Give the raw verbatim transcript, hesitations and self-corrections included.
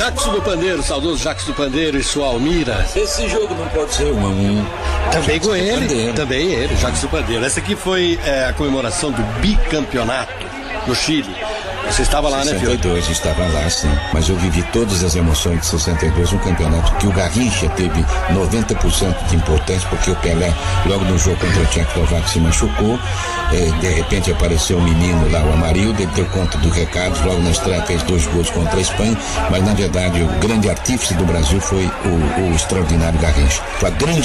Jacques do Pandeiro, saudoso Jacques do Pandeiro e sua Almira. Esse jogo não pode ser um a um. Também com ele, também ele, Jacques do Pandeiro. Essa aqui foi é, a comemoração do bicampeonato no Chile. Você estava lá, né, Fiore? sessenta e dois, estava lá, sim. Mas eu vivi todas as emoções de sessenta e dois, um campeonato que o Garrincha teve noventa por cento de importância, porque o Pelé, logo no jogo contra a Tchecoslováquia, se machucou. Eh, de repente apareceu um menino lá, o Amarildo, ele deu conta do recado, logo na estreia fez dois gols contra a Espanha, mas na verdade o grande artífice do Brasil foi o, o extraordinário Garrincha. Foi a grande